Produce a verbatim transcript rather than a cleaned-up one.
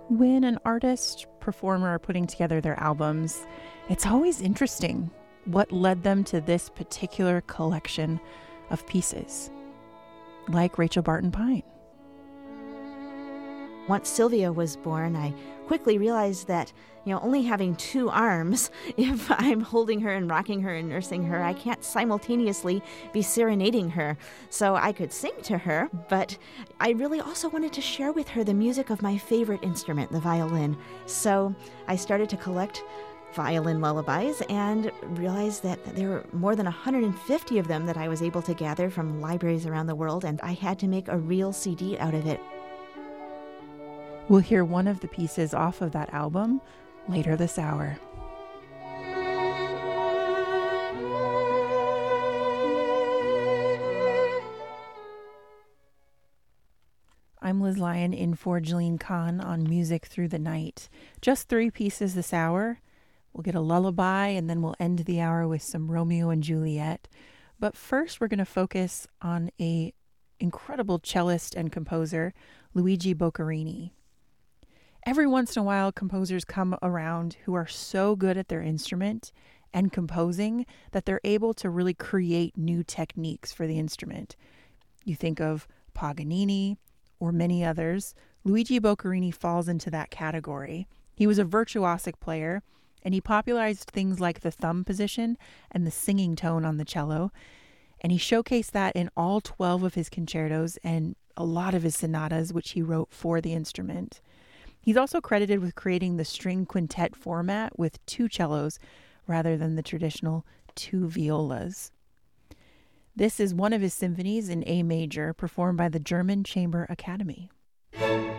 When an artist, performer are putting together their albums, it's always interesting what led them to this particular collection of pieces, like Rachel Barton Pine. Once Sylvia was born, I quickly realized that, you know, only having two arms, if I'm holding her and rocking her and nursing her, I can't simultaneously be serenading her. So I could sing to her, but I really also wanted to share with her the music of my favorite instrument, the violin. So I started to collect violin lullabies and realized that there were more than one hundred fifty of them that I was able to gather from libraries around the world, and I had to make a real C D out of it. We'll hear one of the pieces off of that album later this hour. I'm Liz Lyon in for Jillian Kahn on Music Through the Night. Just three pieces this hour. We'll get a lullaby and then we'll end the hour with some Romeo and Juliet. But first we're going to focus on a incredible cellist and composer, Luigi Boccherini. Every once in a while, composers come around who are so good at their instrument and composing that they're able to really create new techniques for the instrument. You think of Paganini or many others. Luigi Boccherini falls into that category. He was a virtuosic player, and he popularized things like the thumb position and the singing tone on the cello, and he showcased that in all twelve of his concertos and a lot of his sonatas, which he wrote for the instrument. He's also credited with creating the string quintet format with two cellos rather than the traditional two violas. This is one of his symphonies in A major, performed by the German Chamber Academy.